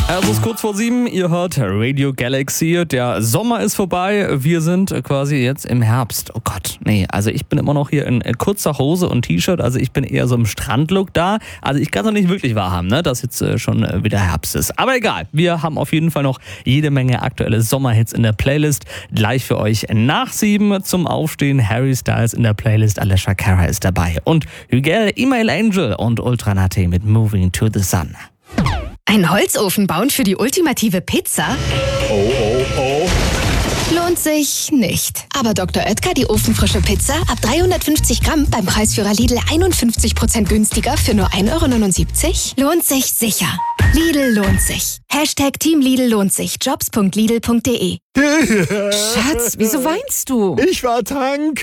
Es ist kurz vor 7, ihr hört Radio Galaxy. Der Sommer ist vorbei, wir sind quasi jetzt im Herbst. Oh Gott, nee, also ich bin immer noch hier in kurzer Hose und T-Shirt, also ich bin eher so im Strandlook da. Also ich kann es noch nicht wirklich wahrhaben, ne, dass jetzt schon wieder Herbst ist. Aber egal, wir haben auf jeden Fall noch jede Menge aktuelle Sommerhits in der Playlist. Gleich für euch nach 7 zum Aufstehen. Harry Styles in der Playlist, Alessia Cara ist dabei. Und Hügel, Email Angel und Ultranate mit Moving to the Sun. Ein Holzofen bauen für die ultimative Pizza? Oh. Lohnt sich nicht. Aber Dr. Oetker, die ofenfrische Pizza, ab 350 Gramm beim Preisführer Lidl 51% günstiger für nur 1,79 €? Lohnt sich sicher. Lidl lohnt sich. Team Lidl lohnt sich. Jobs.lidl.de. Schatz, wieso weinst du? Ich war tanken.